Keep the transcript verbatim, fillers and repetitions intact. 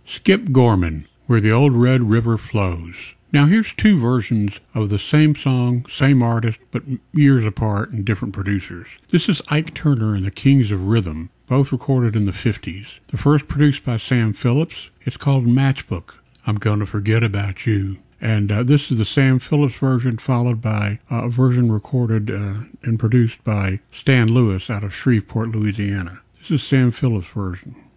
Skip Gorman, Where the Old Red River Flows. Now here's two versions of the same song, same artist, but years apart and different producers. This is Ike Turner and the Kings of Rhythm, both recorded in the fifties. The first produced by Sam Phillips. It's called Matchbook, I'm Gonna Forget About You. And uh, this is the Sam Phillips version, followed by uh, a version recorded uh, and produced by Stan Lewis out of Shreveport, Louisiana. This is Sam Phillips' version.